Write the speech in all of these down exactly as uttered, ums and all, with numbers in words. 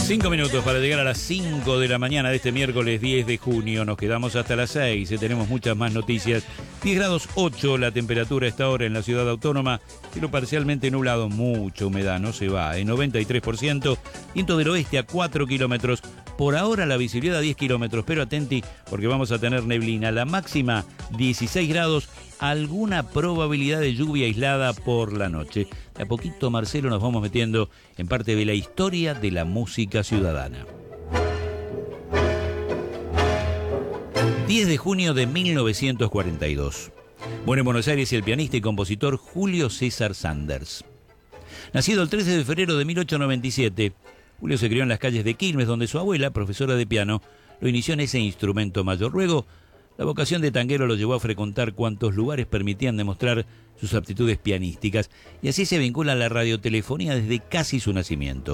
Cinco minutos para llegar a las cinco de la mañana de este miércoles diez de junio. Nos quedamos hasta las seis. Tenemos muchas más noticias. diez grados ocho la temperatura a esta hora en la ciudad autónoma. Cielo parcialmente nublado, mucha humedad, no se va. En noventa y tres por ciento. Viento del oeste a cuatro kilómetros. Por ahora la visibilidad a diez kilómetros. Pero atenti porque vamos a tener neblina. La máxima dieciséis grados. Alguna probabilidad de lluvia aislada por la noche. De a poquito, Marcelo, nos vamos metiendo en parte de la historia de la música ciudadana. diez de junio de mil novecientos cuarenta y dos. Bueno, en Buenos Aires el pianista y compositor Julio César Sanders. Nacido el trece de febrero de mil ochocientos noventa y siete, Julio se crió en las calles de Quilmes, donde su abuela, profesora de piano, lo inició en ese instrumento mayor. Luego, la vocación de tanguero lo llevó a frecuentar cuantos lugares permitían demostrar sus aptitudes pianísticas, y así se vincula a la radiotelefonía desde casi su nacimiento.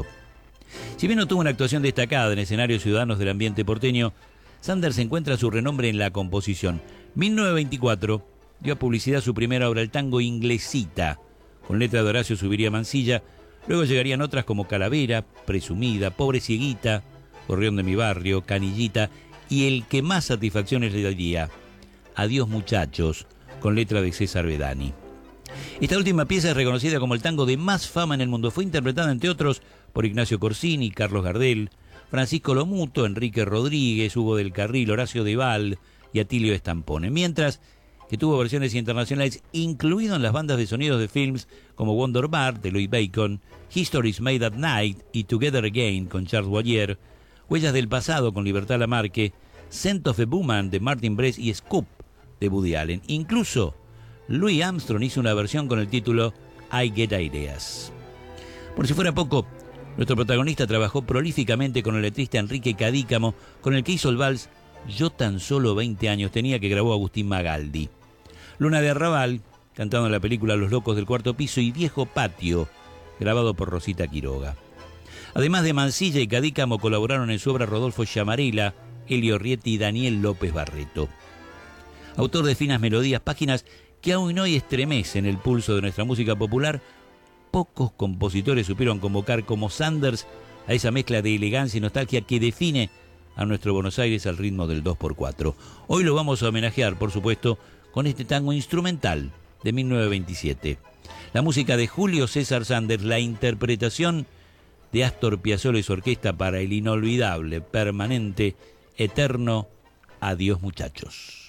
Si bien no tuvo una actuación destacada en escenarios ciudadanos del ambiente porteño, Sanders encuentra su renombre en la composición. mil novecientos veinticuatro dio a publicidad su primera obra, el tango Inglesita, con letra de Horacio Zuviría Mansilla. Luego llegarían otras como Calavera, Presumida, Pobre Cieguita, Gorrión de mi barrio, Canillita, y el que más satisfacciones le daría, Adiós muchachos, con letra de César Bedani. Esta última pieza es reconocida como el tango de más fama en el mundo. Fue interpretada, entre otros, por Ignacio Corsini, Carlos Gardel, Francisco Lomuto, Enrique Rodríguez, Hugo del Carril, Horacio Deval y Atilio Estampone. Mientras que tuvo versiones internacionales, incluido en las bandas de sonidos de films como Wonder Bar, de Louis Bacon, History's Made at Night y Together Again, con Charles Boyer, Huellas del pasado, con Libertad Lamarque, Scent of a Woman, de Martin Brest y Scoop, de Woody Allen. Incluso Louis Armstrong hizo una versión con el título I Get Ideas. Por si fuera poco, nuestro protagonista trabajó prolíficamente con el letrista Enrique Cadícamo, con el que hizo el vals Yo tan solo veinte años tenía, que grabó Agustín Magaldi. Luna de Arrabal, cantado en la película Los locos del cuarto piso, y Viejo patio, grabado por Rosita Quiroga. Además de Mansilla y Cadícamo, colaboraron en su obra Rodolfo Llamarela, Elio Rietti y Daniel López Barreto. Autor de finas melodías, páginas que aún hoy estremecen el pulso de nuestra música popular, pocos compositores supieron convocar como Sanders a esa mezcla de elegancia y nostalgia que define a nuestro Buenos Aires al ritmo del dos por cuatro. Hoy lo vamos a homenajear, por supuesto, con este tango instrumental de mil novecientos veintisiete. La música de Julio César Sanders, la interpretación de Astor Piazzolla y su orquesta para el inolvidable, permanente, eterno Adiós muchachos.